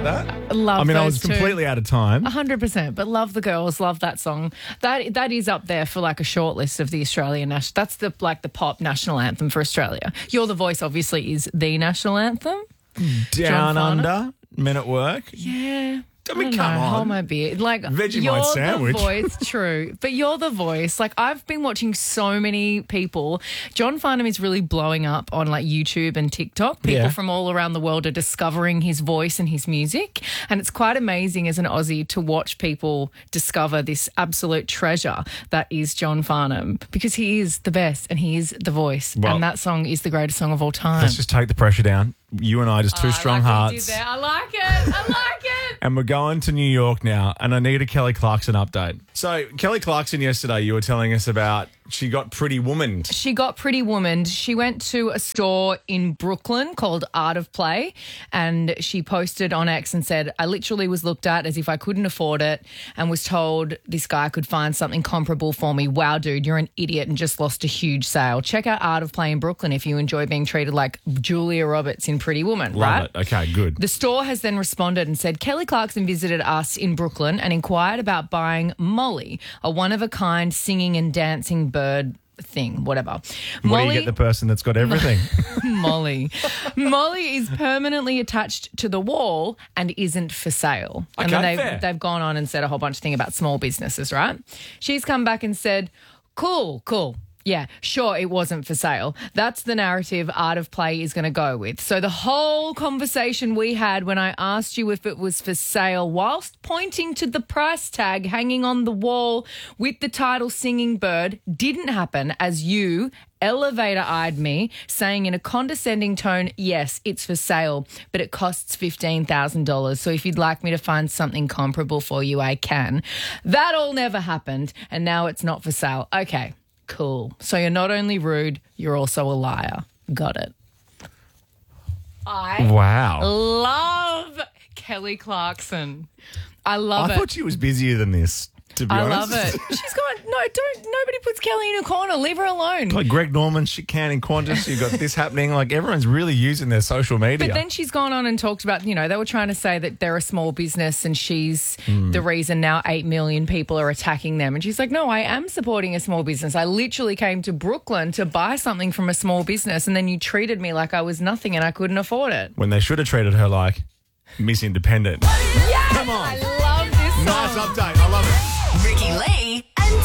about that? Love I mean, I those was two. completely out of time. 100%, but love the girls, love that song. That is up there for like a short list of the Australian national. That's the pop national anthem for Australia. You're the Voice obviously is the national anthem. Down John Farnham? Under, Men at Work. Yeah. I mean, don't come know, on. Hold my beer. Like, Vegemite you're sandwich. the Voice, true. But you're the Voice. Like, I've been watching so many people. John Farnham is really blowing up on like YouTube and TikTok. People Yeah. from all around the world are discovering his voice and his music. And it's quite amazing as an Aussie to watch people discover this absolute treasure that is John Farnham, because he is the best and he is the Voice. Well, and that song is the greatest song of all time. Let's just take the pressure down. You and I, just two strong I like what you hearts. did there. I like it. I like it. And we're going to New York now, and I need a Kelly Clarkson update. So, Kelly Clarkson yesterday, you were telling us about she got pretty womaned. She got pretty womaned. She went to a store in Brooklyn called Art of Play, and she posted on X and said, I literally was looked at as if I couldn't afford it and was told this guy could find something comparable for me. Wow, dude, you're an idiot and just lost a huge sale. Check out Art of Play in Brooklyn if you enjoy being treated like Julia Roberts in Pretty Woman, right? Love it. Okay, good. The store has then responded and said, Kelly Clarkson visited us in Brooklyn and inquired about buying Molly, a one-of-a-kind singing and dancing bird thing, whatever. What do you get the person that's got everything? Molly. Molly is permanently attached to the wall and isn't for sale. And Okay, then fair. they've gone on and said a whole bunch of things about small businesses, right? She's come back and said, cool. Yeah, sure, it wasn't for sale. That's the narrative Art of Play is going to go with. So the whole conversation we had when I asked you if it was for sale, whilst pointing to the price tag hanging on the wall with the title Singing Bird, didn't happen, as you elevator-eyed me, saying in a condescending tone, yes, it's for sale, but it costs $15,000. So if you'd like me to find something comparable for you, I can. That all never happened, and now it's not for sale. Okay. Cool. So you're not only rude, you're also a liar. Got it. I Wow. love Kelly Clarkson. I love I it. thought she was busier than this, to be I honest. love it. She's gone, nobody puts Kelly in a corner. Leave her alone. Like Greg Norman, Chican and Qantas, you've got this happening. Like everyone's really using their social media. But then she's gone on and talked about, they were trying to say that they're a small business and she's the reason now 8 million people are attacking them. And she's like, no, I am supporting a small business. I literally came to Brooklyn to buy something from a small business and then you treated me like I was nothing and I couldn't afford it. when they should have treated her like Miss Independent. Yes! Come on. I love this song. Nice update. I love it. Ricky Lee